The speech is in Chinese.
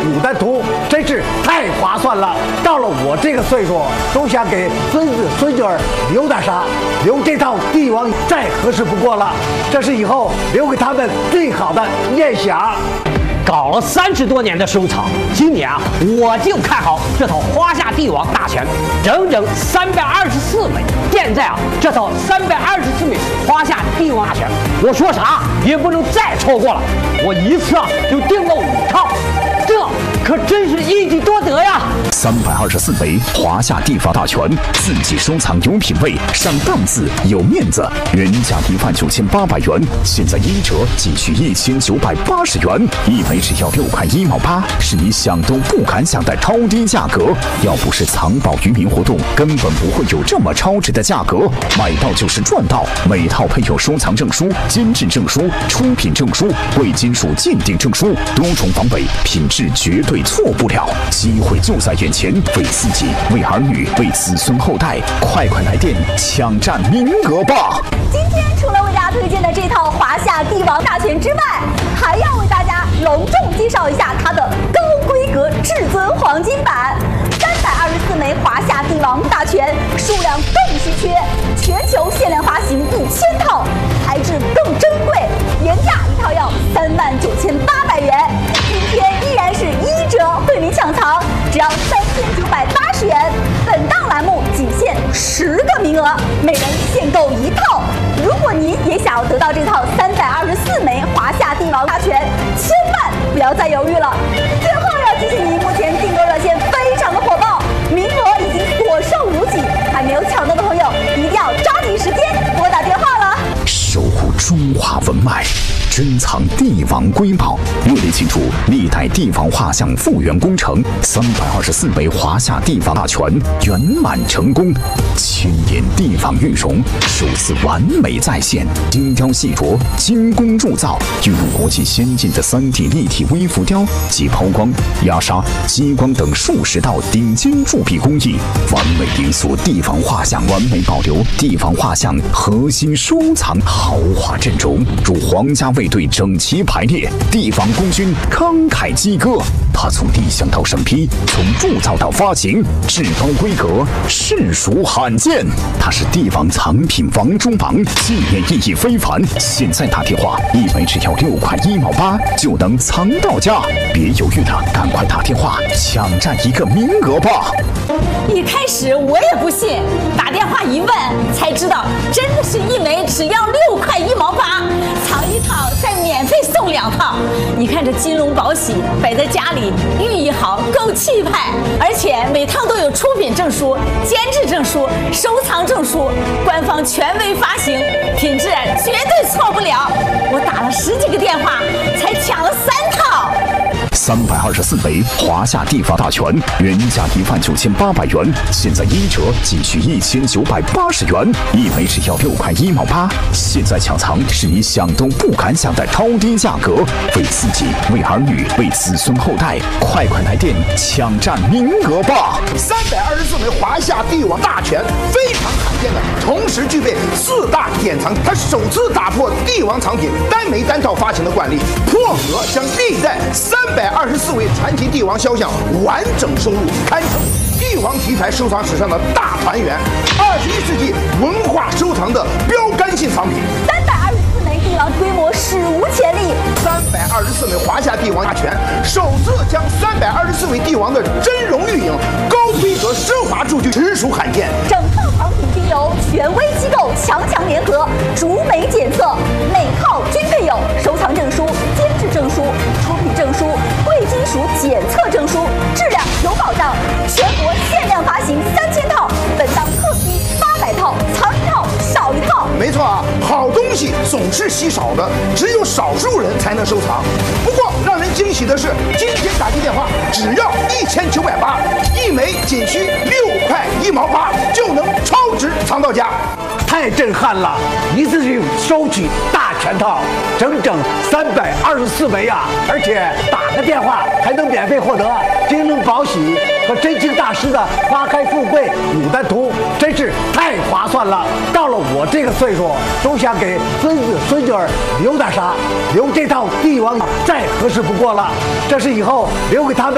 牡丹图，真是太划算了。到了我这个岁数，都想给孙子孙女儿留点啥，留这套帝王再合适不过了。这是以后留给他们最好的念想。 搞了30多年的收藏，今年啊，我就看好这套华夏帝王大全，整整324枚。现在啊，这套324枚华夏帝王大全，我说啥也不能再错过了。我一次啊就订了5套，这可真是一举多得呀 ！324枚华夏帝王大全，自己收藏有品位，上档次有面子。原价19800元，现在1折仅需1980元，一枚只要6块1毛8，是你想都不敢想的超低价格。要不是藏宝于民活动，根本不会有这么超值的价格。买到就是赚到，每套配有收藏证书、监制证书、出品证书、贵金属鉴定证书，多重防伪，品质绝对错不了。机会就在眼前，为自己、为儿女、为子孙后代，快来电抢占名额吧！ 今天除了为大家推荐的这套华夏帝王大全之外，还要为大家隆重介绍一下它的高规格至尊黄金版。324枚华夏帝王大全，数量更稀缺，全球限量发行1000套，材质更珍贵，原价一套要39800元，今天依然是1折惠民抢藏，只要3980元。本档栏目仅限10个名额，每人限购1套。如果您也想要得到这套324枚华夏帝王大全，千万不要再犹豫了。最后要提醒您，目前订购热线非常的火爆，名额已经所剩无几，还没有抢到的朋友一定要抓紧时间拨打电话了。 守护中华文脉，珍藏帝王瑰宝，热烈庆祝历代帝王画像复原工程，324枚华夏帝王大全圆满成功，千年帝王玉容首次完美再现，精雕细琢，精工铸造，运用国际先进的3D 立体微浮雕及抛光、压砂、激光等数十道顶尖铸币工艺，完美雕塑帝王画像，完美保留帝王画像核心收藏豪华阵容，如皇家卫队整齐排列，帝王功勋慷慨激歌。它从立项到审批，从铸造到发行，至高规格，实属罕见。它是帝王藏品王中王，纪念意义非凡。现在打电话，一枚只要6块1毛8就能藏到家，别犹豫了，赶快打电话抢占一个名额吧！ 一开始我也不信，打电话一问才知道，真的是一枚只要6块1毛8，藏1套再免费送2套。你看这金龙宝玺摆在家里，寓意好，够气派，而且每套都有出品证书、监制证书、收藏证书，官方权威发行，品质绝对错不了。我打了10几个电话才抢了3套。 324枚华夏帝王大全，原价19800元，现在1折仅需1980元，一枚只要6块1毛8。现在抢藏是你想都不敢想的超低价格，为自己、为儿女、为子孙后代，快来电抢占名额吧 ！324枚华夏帝王大全非常罕见的，同时具备4大典藏，它首次打破帝王藏品单枚单套发行的惯例，破格将历代324位传奇帝王肖像完整收录，堪称帝王题材收藏史上的大团圆，21世纪文化收藏的标杆性藏品。 324枚帝王规模史无前例 ，324枚华夏帝王大全首次将324位帝王的真容预影高规格奢华铸具，实属罕见。 整套藏品均由权威机构强联合，逐枚检测，每套均配有收藏证书、监制证书、出品证书、贵金属检测证书，质量有保障。全国限量发行3000套，本档特批800套，藏1套少1套。 没错啊，好东西总是稀少的，只有少数人才能收藏。不过让人惊喜的是，今天打进电话只要1980，一枚仅需6块1毛8就能超值藏到家。 太震撼了！一次性收取大全套，整整324枚啊！而且打个电话还能免费获得金龙宝玺和真卿大师的花开富贵牡丹图，真是太划算了。到了我这个岁数，都想给孙子孙女儿留点啥，留这套帝王再合适不过了。这是以后留给他们